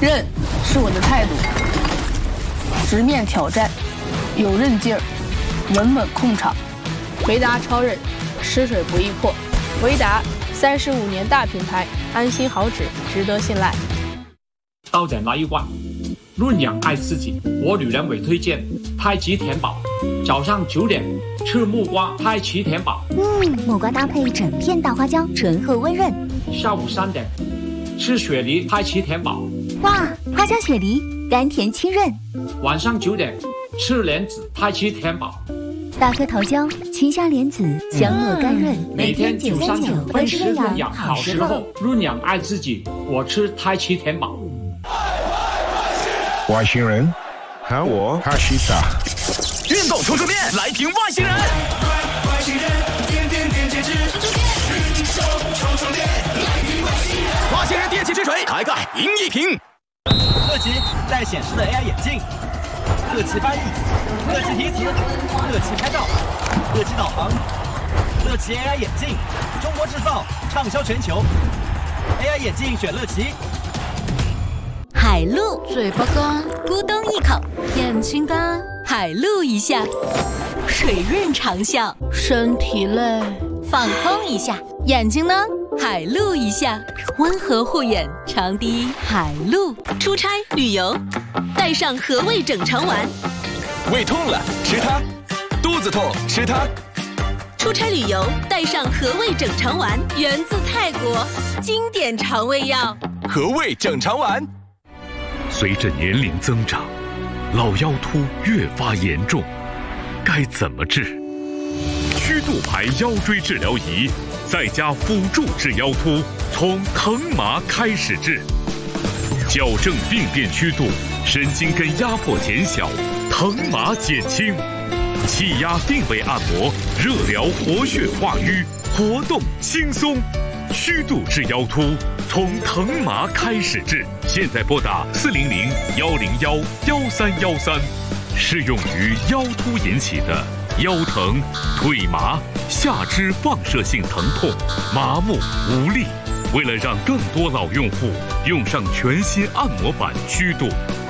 韧是我的态度，直面挑战，有韧劲儿，稳稳控场。 维达超韧，吃水不易破。维达35年大品牌，安心好纸，值得信赖。 到点来一罐，润养爱自己。我女人委推荐太极田宝，早上9点吃木瓜太极田宝。 木瓜搭配整片大花椒，醇厚温润。 下午3点吃雪梨太极田宝。 哇，花椒雪梨，甘甜清润。 晚上9点吃莲子太极田宝。 大颗桃胶，清香莲子，香糯甘润。 每天939分时润养好时候，润养爱自己。我吃太极田宝。 外星人喊我哈西达。 运动充电，来瓶外星人。外星人，点点点截止。运动充电，来瓶外星人。外星人电器之水，开盖赢一瓶。 乐奇带显示的 AI 眼镜，乐奇翻译，乐奇提词，乐奇拍照，乐奇导航，乐奇 AI 眼镜，中国制造，畅销全球。AI 眼镜选乐奇。 海陆，嘴巴干，咕咚一口；眼睛干，海陆一下；水润长效， 身体累， 放空一下；眼睛呢，海陆一下，温和护眼，长滴海陆。 出差旅游，带上和味整肠丸。 胃痛了吃它，肚子痛吃它。 出差旅游，带上和味整肠丸，源自泰国，经典肠胃药。 和味整肠丸。 随着年龄增长，老腰突越发严重，该怎么治？曲度牌腰椎治疗仪，再加辅助治腰突，从疼麻开始治，矫正病变曲度，神经根压迫减小，疼麻减轻，气压定位按摩，热疗活血化瘀，活动轻松。曲度治腰突，从疼麻开始治。现在拨打400-101-1313，适用于腰突引起的腰疼、腿麻、下肢放射性疼痛、麻木无力。为了让更多老用户用上全新按摩版曲度，